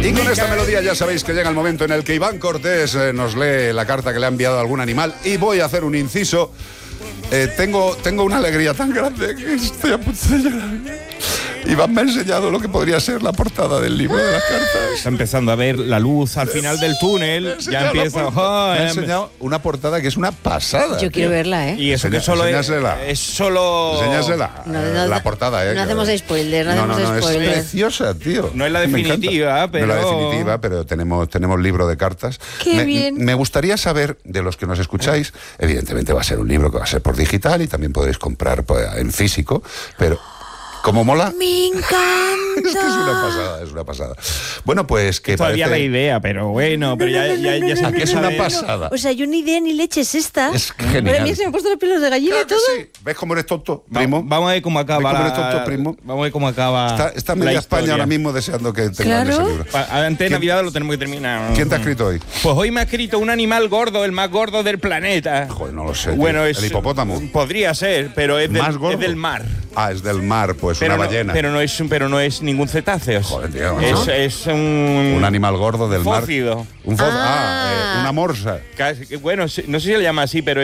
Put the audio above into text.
Y con esta melodía ya sabéis que llega el momento en el que Iván Cortés nos lee la carta que le ha enviado algún animal. Y voy a hacer un inciso. Tengo una alegría tan grande que estoy a punto de llorar. Iván me ha enseñado lo que podría ser la portada del libro de las cartas. Está empezando a ver la luz al final del túnel. Ya empieza. Me ha enseñado una portada que es una pasada. Yo quiero verla, ¿eh? Y eso que solo enséñasela. es solo. Enséñasela. La portada, ¿eh? No hacemos spoiler, Es preciosa, tío. No es la definitiva, pero. No es la definitiva, pero tenemos libro de cartas. ¡Qué bien! Me gustaría saber, de los que nos escucháis, evidentemente va a ser un libro que va a ser por digital y también podéis comprar en físico, pero ¿cómo mola? ¡Me encanta! Es que es una pasada. Bueno, pues que todavía parece... la idea, pero bueno, pero ya se Aquí es una empieza a ver. pasada. O sea, yo ni idea ni leche es esta. Es Madre genial. mía, se me han puesto los pelos de gallina y Claro que todo. sí. ¿Ves cómo eres tonto, primo? Vamos a ver cómo acaba. ¿Ves cómo eres tonto, primo? Vamos a ver cómo acaba. Está media España ahora mismo deseando que tengan Claro. ese libro. Antes de Navidad lo tenemos que terminar. ¿Quién te ha escrito hoy? Pues hoy me ha escrito un animal gordo, el más gordo del planeta. Joder, no lo sé. Bueno, tío. es ¿El hipopótamo? Podría ser, pero es ¿Más gordo? del mar. Ah, es del mar, pues Pero una no, ballena. pero no es ningún cetáceo. Joder, tío, ¿no? Es un animal gordo del mar. fócido. Una morsa. Bueno, no sé si se le llama así, pero